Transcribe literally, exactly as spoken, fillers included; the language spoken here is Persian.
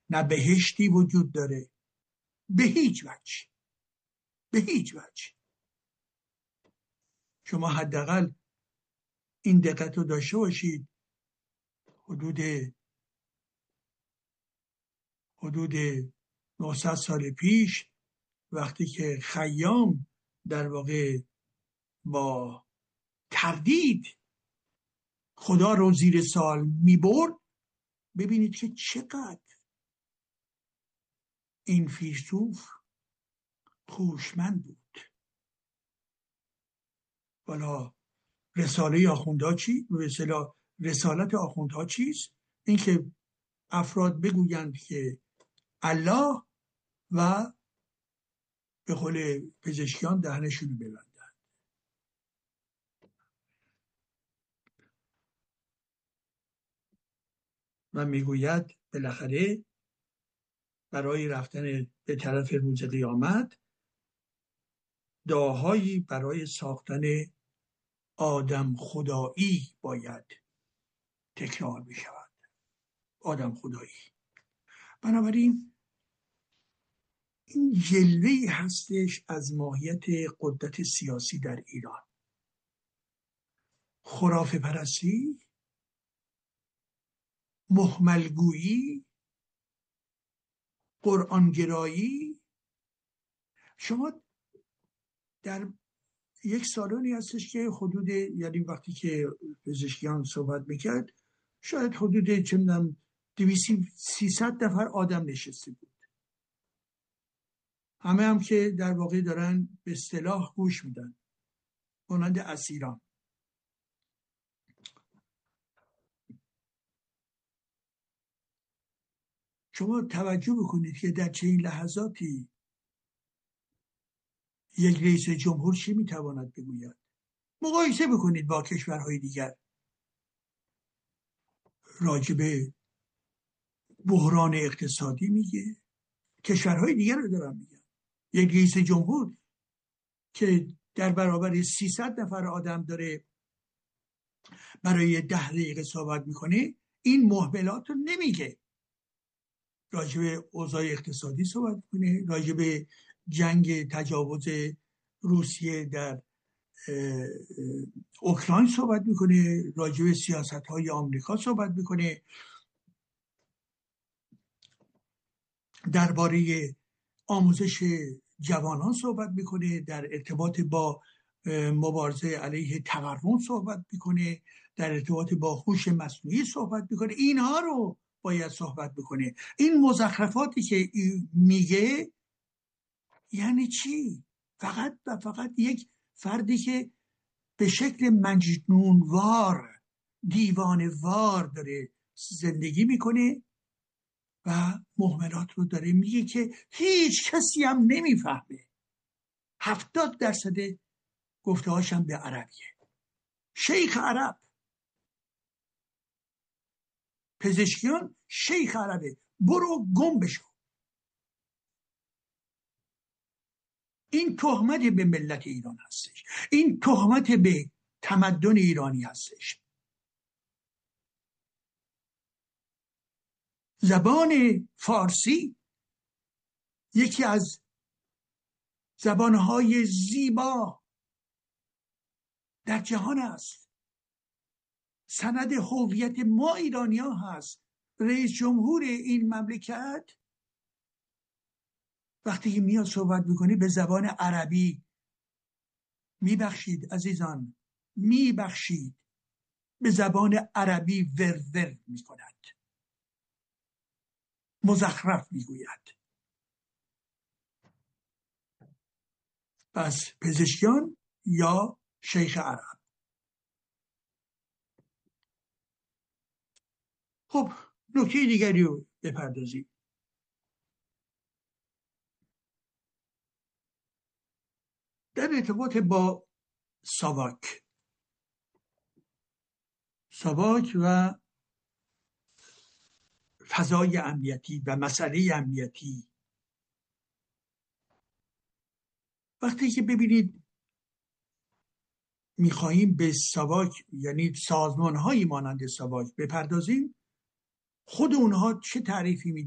نه بهشتی وجود داره، به هیچ وجه، به هیچ وجه. شما حداقل این دقت رو داشته باشید، حدود حدود نهصد سال پیش وقتی که خیام در واقع با تردید خدا رو زیر سوال میبرد، ببینید که چقدر این فیلسوف هوشمند بود. والا رساله آخوندها چی؟ مثلا رسالت آخوندها چیست؟ اینکه افراد بگویند که الله و به قول پزشکیان دهنشون ببندند. و میگوید بالاخره برای رفتن به طرف روز قیامت دعاهایی برای ساختن آدم خدایی باید تکرار می شود. آدم خدایی. بنابراین این جلوه‌ای هستش از ماهیت قدرت سیاسی در ایران. خرافه پرستی، مهملگویی، قرآنگرایی. شما در یک سالونی هستش که حدود، یعنی وقتی که پزشکیان صحبت میکرد شاید حدود چندم دویست سیصد نفر آدم نشسته بود، همه هم که در واقع دارن به اصطلاح گوش میدن مانند اسیران. شما توجه بکنید که در چنین لحظاتی یک رئیس جمهور چی میتواند بگوید؟ مقایسه بکنید با کشورهای دیگر. راجب بحران اقتصادی میگه، کشورهای دیگر رو دارم میگم. یک رئیس جمهور که در برابر سیصد نفر آدم داره برای ده دقیقه صحبت میکنه، این محملات رو نمیگه. راجب اوضاع اقتصادی صحبت میکنه، راجب جنگ تجاوز روسیه در اوکراین صحبت میکنه، راجب سیاست‌های آمریکا صحبت میکنه، درباره آموزش جوانان صحبت میکنه، در ارتباط با مبارزه علیه تورم صحبت میکنه، در ارتباط با هوش مصنوعی صحبت میکنه. اینها رو باید صحبت بکنه. این مزخرفاتی که میگه یعنی چی؟ فقط و فقط یک فردی که به شکل مجنونوار، دیوانه‌وار داره زندگی میکنه و مهملات رو داره میگه که هیچ کسی هم نمیفهمه. هفتاد درصد گفته هاشم به عربیه. شیخ عرب، پزشکیان شیخ عربه، برو گم بشو. این تهمت به ملت ایران هستش، این تهمت به تمدن ایرانی هستش. زبان فارسی یکی از زبانهای زیبا در جهان است. سند هویت ما ایرانی ها هست. رئیس جمهور این مملکت وقتی که میاد صحبت میکنه به زبان عربی، میبخشید عزیزان، میبخشید، به زبان عربی ور ور میکند، مزخرف میگوید. پس پزشکیان یا شیخ عرب. خب نکته دیگری رو بپردازیم. در ارتباط با ساواک ساواک و فضای امنیتی و مسئله امنیتی، وقتی که ببینید میخواهیم به ساواک یعنی سازمان‌هایی مانند ساواک بپردازیم، خود اونها چه تعریفی میدن؟